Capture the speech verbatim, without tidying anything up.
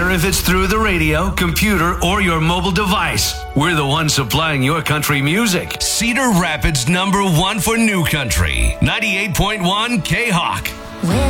matter if it's through the radio, computer, or your mobile device. We're the ones supplying your country music. Cedar Rapids number one for new country. ninety-eight point one K-Hawk.